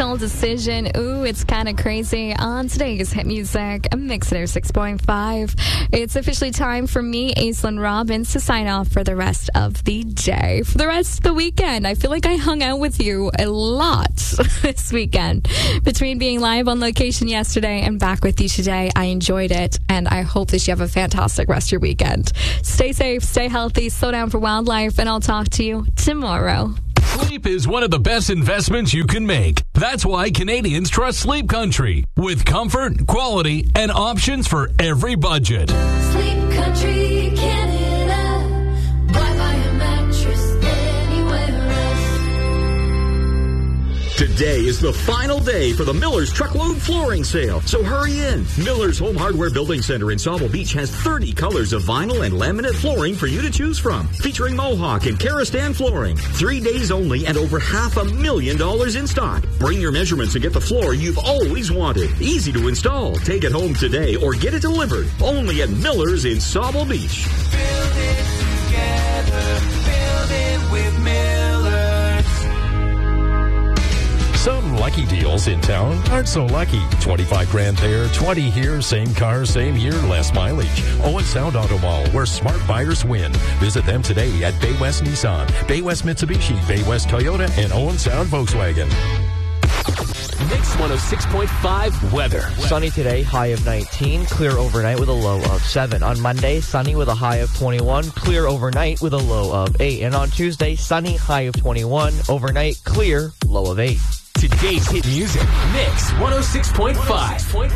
Emotional Decision. Ooh, it's kind of crazy. On today's Hit Music, Mix It 6.5. It's officially time for me, Aislinn Robbins, to sign off for the rest of the day. For the rest of the weekend, I feel like I hung out with you a lot this weekend. Between being live on location yesterday and back with you today, I enjoyed it, and I hope that you have a fantastic rest of your weekend. Stay safe, stay healthy, slow down for wildlife, and I'll talk to you tomorrow. Sleep is one of the best investments you can make. That's why Canadians trust Sleep Country. With comfort, quality, and options for every budget. Sleep Country, Canada. Why buy a mattress anywhere else? Today is the final day for the Miller's Truckload Flooring Sale, so hurry in. Miller's Home Hardware Building Center in Sauble Beach has 30 colors of vinyl and laminate flooring for you to choose from, featuring Mohawk and Karastan flooring. 3 days only and over $500,000 in stock. Bring your measurements and get the floor you've always wanted. Easy to install. Take it home today or get it delivered. Only at Miller's in Sauble Beach. Build it together. Build it with Millers. Some lucky deals in town aren't so lucky. 25 grand there, 20 here, same car, same year, less mileage. Owen Sound Auto Mall, where smart buyers win. Visit them today at Bay West Nissan, Bay West Mitsubishi, Bay West Toyota, and Owen Sound Volkswagen. Mix 106.5 weather. Sunny today, high of 19, clear overnight with a low of 7. On Monday, sunny with a high of 21, clear overnight with a low of 8. And on Tuesday, sunny, high of 21, overnight, clear, low of 8. Today's hit music. Mix 106.5.